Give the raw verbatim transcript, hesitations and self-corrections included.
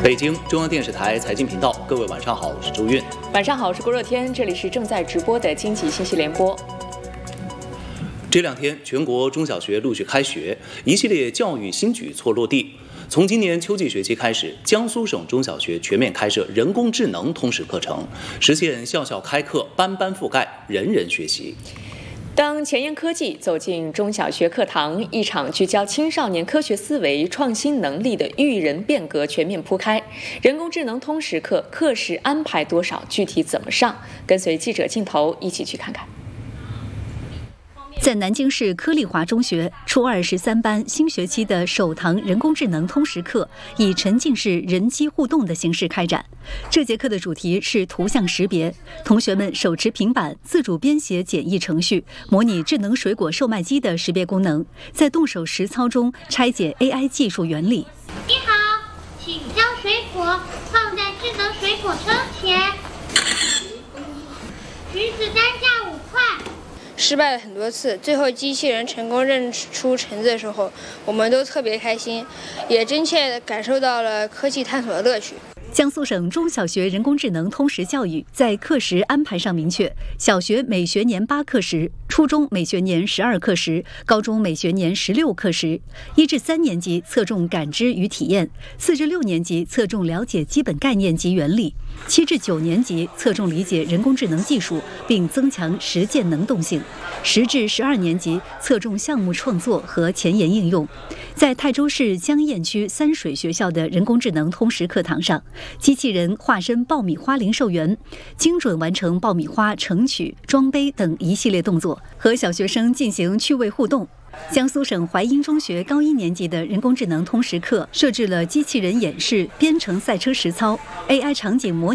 北京中央电视台财经频道，各位晚上好，我是周韵。 晚上好，我是郭若天，这里是正在直播的经济信息联播。 这两天，全国中小学陆续开学，一系列教育新举措落地。从今年秋季学期开始，江苏省中小学全面开设人工智能通识课程，实现校校开课、班班覆盖、人人学习。 当前沿科技走进中小学课堂，一场聚焦青少年科学思维、创新能力的育人变革全面铺开。人工智能通识课课时安排多少？具体怎么上？跟随记者镜头一起去看看。 在南京市科立华中学初二十三班新学期的首堂人工智能通识课，以沉浸式人机互动的形式开展。这节课的主题是图像识别，同学们手持平板自主编写简易程序，模拟智能水果售卖机的识别功能，在动手实操中拆解 A I 技术原理。 你好，请将水果放在智能水果车前。橘子单价五块。 失败了很多次，最后机器人成功认出橙子的时候，我们都特别开心，也真切地感受到了科技探索的乐趣。 江苏省中小学人工智能通识教育在课时安排上明确，小学每学年八课时，初中每学年十二课时，高中每学年十六课时。一至三年级侧重感知与体验，四至六年级侧重了解基本概念及原理，七至九年级侧重理解人工智能技术并增强实践能动性，十至十二年级侧重项目创作和前沿应用。在泰州市江堰区三水学校的人工智能通识课堂上，机器人化身爆米花零售员，精准完成爆米花盛取、装杯等一系列动作，和小学生进行趣味互动。江苏省淮阴中学高一年级的人工智能通识课设置了机器人演示、编程赛车实操、A I 场景模拟